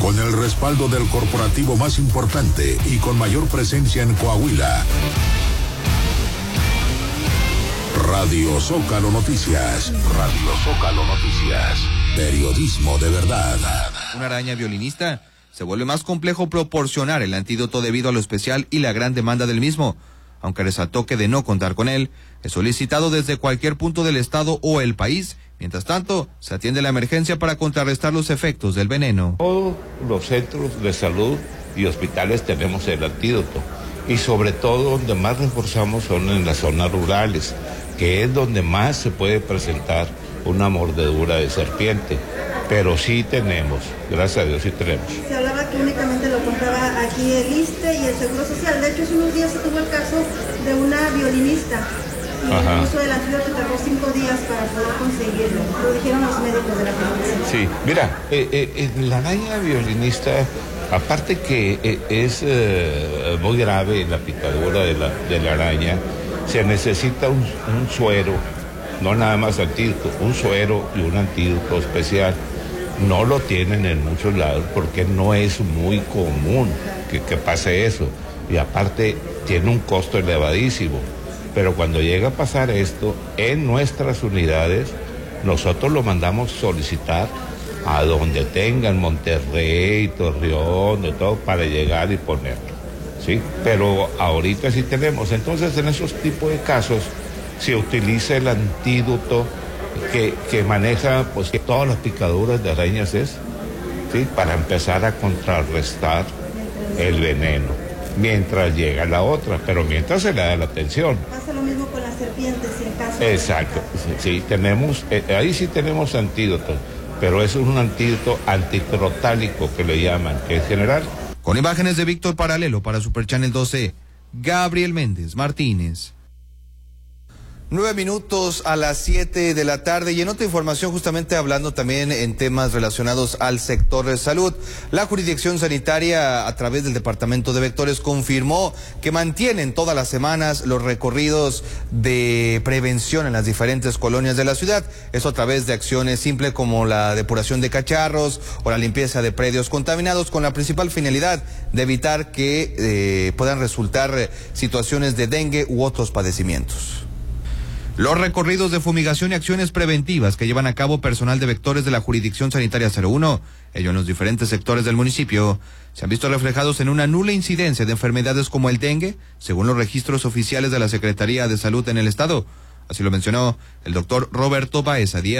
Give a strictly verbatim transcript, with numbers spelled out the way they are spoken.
Con el respaldo del corporativo más importante y con mayor presencia en Coahuila. Radio Zócalo Noticias. Radio Zócalo Noticias. Periodismo de verdad. Una araña violinista. Se vuelve más complejo proporcionar el antídoto debido a lo especial y la gran demanda del mismo. Aunque resaltó que de no contar con él, es solicitado desde cualquier punto del estado o el país. Mientras tanto, se atiende la emergencia para contrarrestar los efectos del veneno. Todos los centros de salud y hospitales tenemos el antídoto. Y sobre todo donde más reforzamos son en las zonas rurales, que es donde más se puede presentar una mordedura de serpiente. Pero sí tenemos, gracias a Dios sí tenemos. Se hablaba que únicamente lo compraba aquí el I S S S T E y el Seguro Social. De hecho, hace unos días se tuvo el caso de una violinista. Y Ajá. el uso del antídoto tardó cinco días para poder conseguirlo. Lo dijeron los médicos de la farmacia. Sí, mira, eh, eh, la araña violinista, aparte que eh, es eh, muy grave la picadura de la, de la araña, se necesita un, un suero, no nada más antídoto, un suero y un antídoto especial. No lo tienen en muchos lados porque no es muy común que, que pase eso. Y aparte tiene un costo elevadísimo. Pero cuando llega a pasar esto, en nuestras unidades, nosotros lo mandamos solicitar a donde tengan, Monterrey, Torreón, de todo, para llegar y ponerlo, ¿sí? Pero ahorita sí tenemos. Entonces, en esos tipos de casos, se utiliza el antídoto que, que maneja, pues, que todas las picaduras de arañas es, ¿sí? Para empezar a contrarrestar el veneno, mientras llega la otra, pero mientras se le da la atención. Pasa lo mismo con las serpientes, en caso Exacto, de... sí, tenemos, eh, ahí sí tenemos antídotos, pero eso es un antídoto anticrotálico que le llaman, que es general. Con imágenes de Víctor Paralelo para Super Channel doce, Gabriel Méndez Martínez. Nueve minutos a las siete de la tarde y en otra información justamente hablando también en temas relacionados al sector de salud, la jurisdicción sanitaria a través del departamento de vectores confirmó que mantienen todas las semanas los recorridos de prevención en las diferentes colonias de la ciudad, eso a través de acciones simples como la depuración de cacharros o la limpieza de predios contaminados con la principal finalidad de evitar que eh, puedan resultar eh, situaciones de dengue u otros padecimientos. Los recorridos de fumigación y acciones preventivas que llevan a cabo personal de vectores de la Jurisdicción Sanitaria cero uno, ello en los diferentes sectores del municipio, se han visto reflejados en una nula incidencia de enfermedades como el dengue, según los registros oficiales de la Secretaría de Salud en el Estado. Así lo mencionó el doctor Roberto Baeza Díaz.